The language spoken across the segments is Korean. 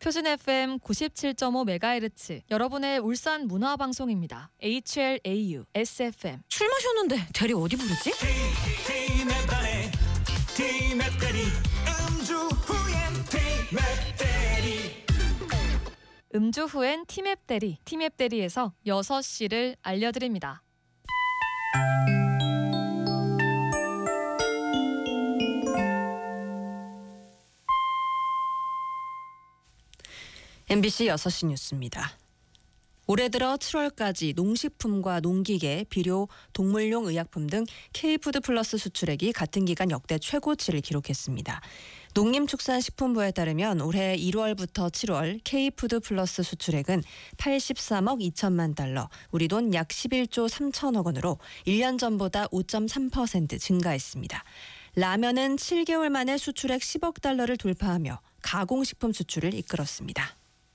표준 FM 97.5MHz 여러분의 울산 문화방송입니다. HLAU SFM. 술 마셨는데 대리 어디 부르지? 음주 후엔 티맵 대리, 티맵 대리에서 6시를 알려드립니다. MBC 6시 뉴스입니다. 올해 들어 7월까지 농식품과 농기계, 비료, 동물용 의약품 등 K푸드 플러스 수출액이 같은 기간 역대 최고치를 기록했습니다. 농림축산식품부에 따르면 올해 1월부터 7월 K푸드 플러스 수출액은 83억 2천만 달러, 우리 돈 약 11조 3천억 원으로 1년 전보다 5.3% 증가했습니다. 라면은 7개월 만에 수출액 10억 달러를 돌파하며 가공식품 수출을 이끌었습니다.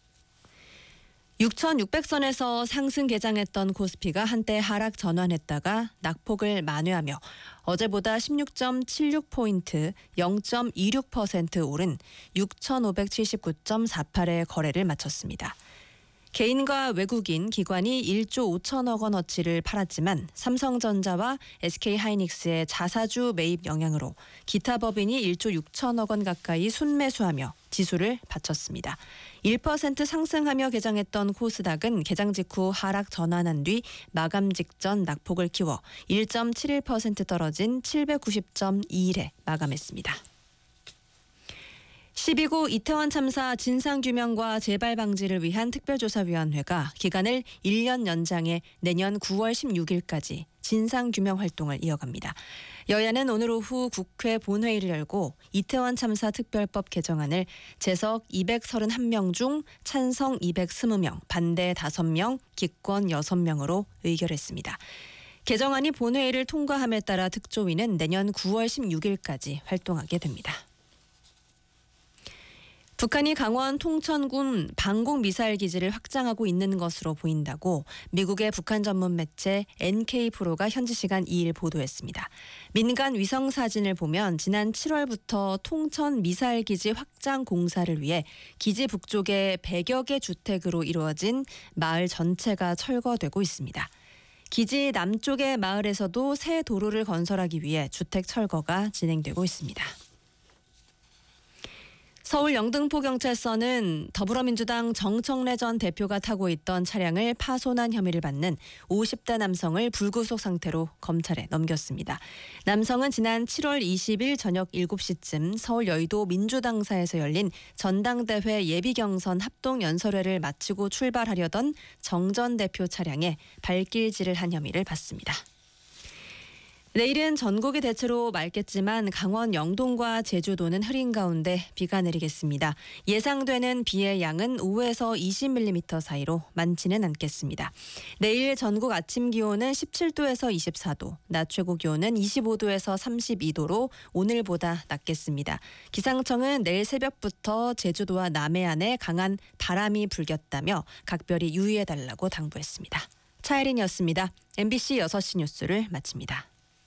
6,600선에서 상승 개장했던 코스피가 한때 하락 전환했다가 낙폭을 만회하며 어제보다 16.76포인트 0.26% 오른 6,579.48의 거래를 마쳤습니다. 개인과 외국인, 기관이 1조 5천억 원어치를 팔았지만 삼성전자와 SK하이닉스의 자사주 매입 영향으로 기타 법인이 1조 6천억 원 가까이 순매수하며 지수를 받쳤습니다. 1% 상승하며 개장했던 코스닥은 개장 직후 하락 전환한 뒤 마감 직전 낙폭을 키워 1.71% 떨어진 790.21에 마감했습니다. 12구 이태원 참사 진상규명과 재발 방지를 위한 특별조사위원회가 기간을 1년 연장해 내년 9월 16일까지 진상규명 활동을 이어갑니다. 여야는 오늘 오후 국회 본회의를 열고 이태원 참사 특별법 개정안을 재석 231명 중 찬성 220명, 반대 5명, 기권 6명으로 의결했습니다. 개정안이 본회의를 통과함에 따라 특조위는 내년 9월 16일까지 활동하게 됩니다. 북한이 강원 통천군 방공미사일 기지를 확장하고 있는 것으로 보인다고 미국의 북한 전문 매체 NK프로가 현지 시간 2일 보도했습니다. 민간 위성 사진을 보면 지난 7월부터 통천 미사일 기지 확장 공사를 위해 기지 북쪽에 100여 개 주택으로 이루어진 마을 전체가 철거되고 있습니다. 기지 남쪽의 마을에서도 새 도로를 건설하기 위해 주택 철거가 진행되고 있습니다. 서울 영등포경찰서는 더불어민주당 정청래 전 대표가 타고 있던 차량을 파손한 혐의를 받는 50대 남성을 불구속 상태로 검찰에 넘겼습니다. 남성은 지난 7월 20일 저녁 7시쯤 서울 여의도 민주당사에서 열린 전당대회 예비경선 합동연설회를 마치고 출발하려던 정 전 대표 차량에 발길질을 한 혐의를 받습니다. 내일은 전국이 대체로 맑겠지만 강원 영동과 제주도는 흐린 가운데 비가 내리겠습니다. 예상되는 비의 양은 5에서 20mm 사이로 많지는 않겠습니다. 내일 전국 아침 기온은 17도에서 24도, 낮 최고 기온은 25도에서 32도로 오늘보다 낮겠습니다. 기상청은 내일 새벽부터 제주도와 남해안에 강한 바람이 불겠다며 각별히 유의해달라고 당부했습니다. 차혜린이었습니다. MBC 6시 뉴스를 마칩니다.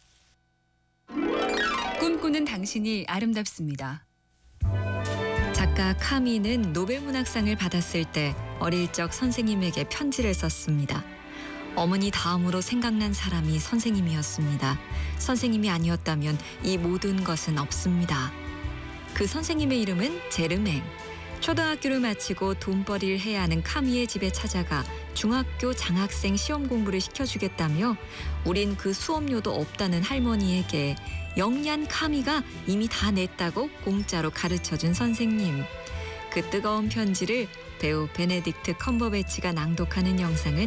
꿈꾸는 당신이 아름답습니다. 작가 카미는 노벨문학상을 받았을 때 어릴 적 선생님에게 편지를 썼습니다. 어머니 다음으로 생각난 사람이 선생님이었습니다. 선생님이 아니었다면 이 모든 것은 없습니다. 그 선생님의 이름은 제르맹. 초등학교를 마치고 돈벌이를 해야 하는 카미의 집에 찾아가 중학교 장학생 시험 공부를 시켜주겠다며 우린 그 수업료도 없다는 할머니에게 영리한 카미가 이미 다 냈다고 공짜로 가르쳐준 선생님. 그 뜨거운 편지를 배우 베네딕트 컴버배치가 낭독하는 영상은